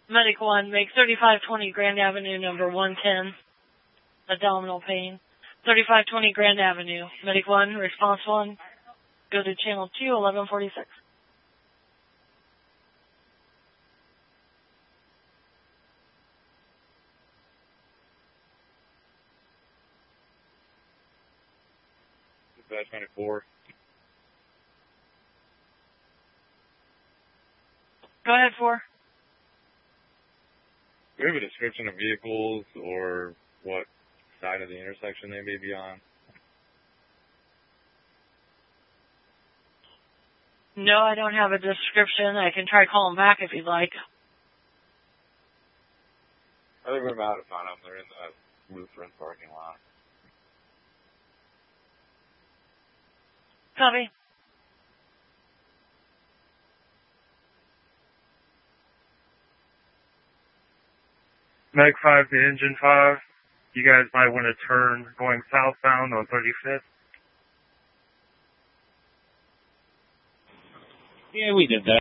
Medic 1, make 3520 Grand Avenue, number 110, abdominal pain. 3520 Grand Avenue. Medic 1, response 1, go to channel 2, 1146. Dispatch 94. Go ahead, 4. Do we have a description of vehicles or what side of the intersection they may be on? No, I don't have a description. I can try calling back if you'd like. I think we're about to find them. They're in the Lutheran parking lot. Copy. Meg 5 to Engine 5. You guys might want to turn going southbound on 35th. Yeah, we did that.